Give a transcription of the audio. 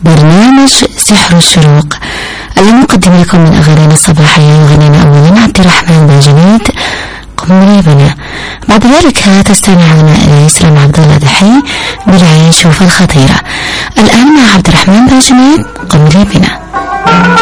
برنامج سحر الشروق اللي نقدم لكم من أغانينا الصباحية. يغنينا أولا عبد الرحمن بن قمري بنا، بعد ذلك تستمعون إلى إسلام عبد الله دحي بالعيش وفي الخطيرة. الآن مع عبد الرحمن بن قمري بنا.